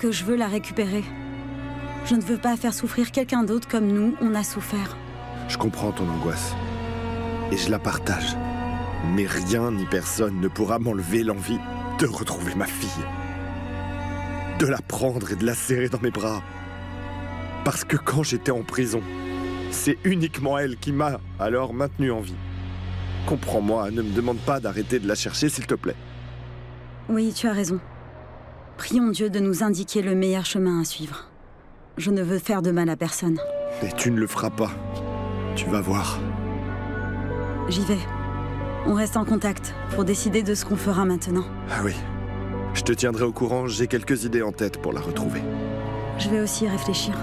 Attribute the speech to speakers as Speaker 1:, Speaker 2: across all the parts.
Speaker 1: que je veux la récupérer. Je ne veux pas faire souffrir quelqu'un d'autre comme nous, on a souffert.
Speaker 2: Je comprends ton angoisse. Et je la partage. Mais rien ni personne ne pourra m'enlever l'envie de retrouver ma fille. De la prendre et de la serrer dans mes bras. Parce que quand j'étais en prison, c'est uniquement elle qui m'a alors maintenu en vie. Comprends-moi, ne me demande pas d'arrêter de la chercher, s'il te plaît.
Speaker 1: Oui, tu as raison. Prions Dieu de nous indiquer le meilleur chemin à suivre. Je ne veux faire de mal à personne.
Speaker 2: Et tu ne le feras pas. Tu vas voir.
Speaker 1: J'y vais. On reste en contact pour décider de ce qu'on fera maintenant.
Speaker 2: Ah oui. Je te tiendrai au courant, j'ai quelques idées en tête pour la retrouver.
Speaker 1: Je vais aussi réfléchir.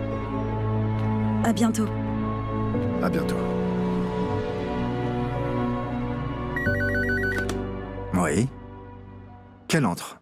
Speaker 1: À bientôt.
Speaker 2: À bientôt.
Speaker 3: Oui. Qu'elle entre.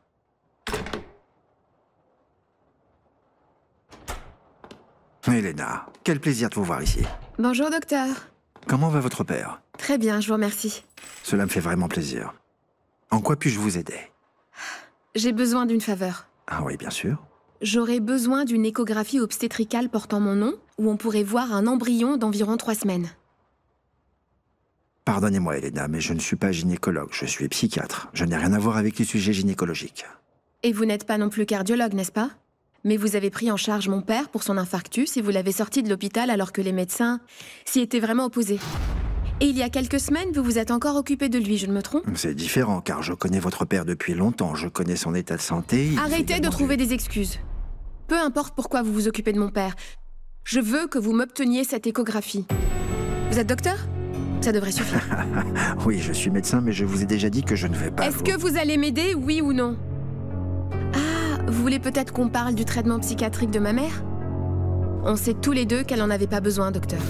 Speaker 3: Elena, quel plaisir de vous voir ici.
Speaker 4: Bonjour, docteur.
Speaker 3: Comment va votre père?
Speaker 4: Très bien, je vous remercie.
Speaker 3: Cela me fait vraiment plaisir. En quoi puis-je vous aider?
Speaker 4: J'ai besoin d'une faveur.
Speaker 3: Ah oui, bien sûr.
Speaker 4: J'aurais besoin d'une échographie obstétricale portant mon nom, où on pourrait voir un embryon d'environ 3 semaines.
Speaker 3: Pardonnez-moi, Elena, mais je ne suis pas gynécologue, je suis psychiatre. Je n'ai rien à voir avec les sujets gynécologiques.
Speaker 4: Et vous n'êtes pas non plus cardiologue, n'est-ce pas? Mais vous avez pris en charge mon père pour son infarctus et vous l'avez sorti de l'hôpital alors que les médecins s'y étaient vraiment opposés. Et il y a quelques semaines, vous vous êtes encore occupé de lui, je ne me trompe?
Speaker 3: C'est différent, car je connais votre père depuis longtemps, je connais son état de santé...
Speaker 4: Arrêtez de trouver des excuses. Peu importe pourquoi vous vous occupez de mon père. Je veux que vous m'obteniez cette échographie. Vous êtes docteur? Ça devrait suffire.
Speaker 3: Oui, je suis médecin, mais je vous ai déjà dit que je ne vais pas...
Speaker 4: Est-ce que vous allez m'aider, oui ou non? Ah, vous voulez peut-être qu'on parle du traitement psychiatrique de ma mère? On sait tous les deux qu'elle n'en avait pas besoin, docteur.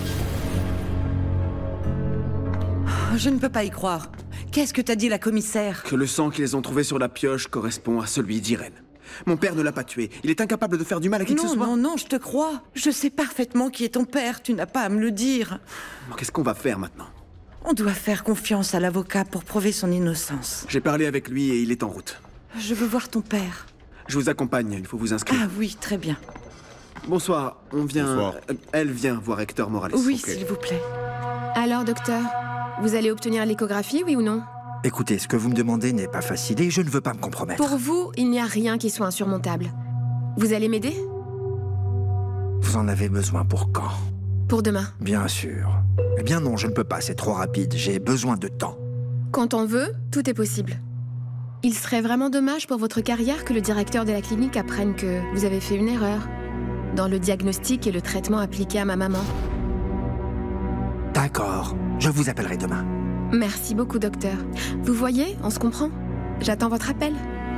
Speaker 5: Je ne peux pas y croire. Qu'est-ce que t'a dit la commissaire?
Speaker 6: Que le sang qu'ils ont trouvé sur la pioche correspond à celui d'Irène. Mon père ne l'a pas tué. Il est incapable de faire du mal à qui que ce soit.
Speaker 5: Non, non, je te crois. Je sais parfaitement qui est ton père. Tu n'as pas à me le dire.
Speaker 6: Qu'est-ce qu'on va faire maintenant?
Speaker 5: On doit faire confiance à l'avocat pour prouver son innocence.
Speaker 6: J'ai parlé avec lui et il est en route.
Speaker 5: Je veux voir ton père.
Speaker 6: Je vous accompagne, il faut vous inscrire.
Speaker 5: Ah oui, très bien.
Speaker 6: Bonsoir, on vient...
Speaker 2: Bonsoir.
Speaker 6: Elle vient voir Hector Morales.
Speaker 5: Oui,
Speaker 6: Ok.
Speaker 5: s'il vous plaît.
Speaker 4: Alors, docteur, vous allez obtenir l'échographie, oui ou non?
Speaker 3: Écoutez, ce que vous me demandez n'est pas facile et je ne veux pas me compromettre.
Speaker 4: Pour vous, il n'y a rien qui soit insurmontable. Vous allez m'aider?
Speaker 3: Vous en avez besoin pour quand?
Speaker 4: Pour demain.
Speaker 3: Bien sûr. Eh bien non, je ne peux pas, c'est trop rapide. J'ai besoin de temps.
Speaker 4: Quand on veut, tout est possible. Il serait vraiment dommage pour votre carrière que le directeur de la clinique apprenne que vous avez fait une erreur dans le diagnostic et le traitement appliqué à ma maman.
Speaker 3: D'accord, je vous appellerai demain.
Speaker 4: Merci beaucoup, docteur. Vous voyez, on se comprend. J'attends votre appel.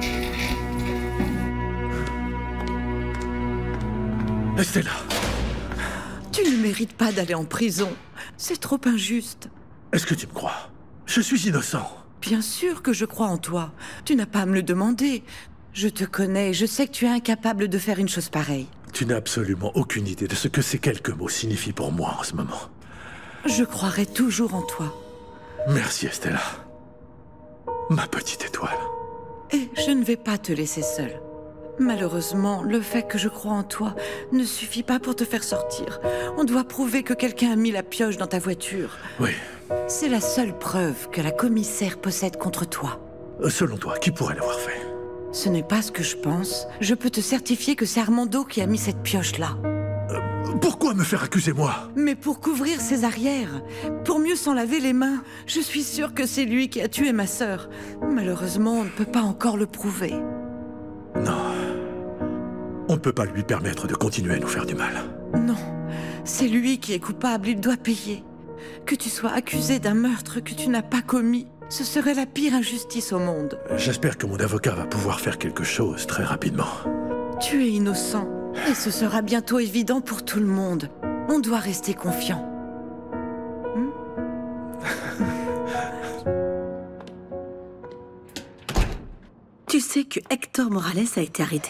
Speaker 7: Estella,
Speaker 5: Tu ne mérites pas d'aller en prison. C'est trop injuste.
Speaker 7: est-ce que tu me crois? Je suis innocent.
Speaker 5: Bien sûr que je crois en toi. Tu n'as pas à me le demander. Je te connais et je sais que tu es incapable de faire une chose pareille.
Speaker 7: Tu n'as absolument aucune idée de ce que ces quelques mots signifient pour moi en ce moment.
Speaker 5: Je croirai toujours en toi.
Speaker 7: Merci, Estella. Ma petite étoile.
Speaker 5: Et je ne vais pas te laisser seule. Malheureusement, le fait que je crois en toi ne suffit pas pour te faire sortir. On doit prouver que quelqu'un a mis la pioche dans ta voiture.
Speaker 7: Oui.
Speaker 5: C'est la seule preuve que la commissaire possède contre toi.
Speaker 7: Selon toi, qui pourrait l'avoir fait?
Speaker 5: Ce n'est pas ce que je pense. Je peux te certifier que c'est Armando qui a mis cette pioche-là.
Speaker 7: Pourquoi me faire accuser moi?
Speaker 5: Mais pour couvrir ses arrières, pour mieux s'en laver les mains, je suis sûre que c'est lui qui a tué ma sœur. Malheureusement, on ne peut pas encore le prouver.
Speaker 7: Non. On ne peut pas lui permettre de continuer à nous faire du mal.
Speaker 5: Non, c'est lui qui est coupable, il doit payer. Que tu sois accusé d'un meurtre que tu n'as pas commis, ce serait la pire injustice au monde.
Speaker 7: J'espère que mon avocat va pouvoir faire quelque chose très rapidement.
Speaker 5: Tu es innocent, et ce sera bientôt évident pour tout le monde. On doit rester confiant.
Speaker 8: Tu sais que Hector Morales a été arrêté.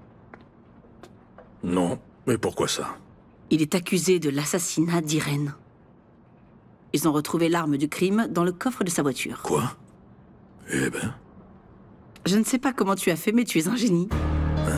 Speaker 7: Non, mais pourquoi ça?
Speaker 8: Il est accusé de l'assassinat d'Irène. Ils ont retrouvé l'arme du crime dans le coffre de sa voiture.
Speaker 7: Quoi? Eh ben...
Speaker 8: Je ne sais pas comment tu as fait, mais tu es un génie.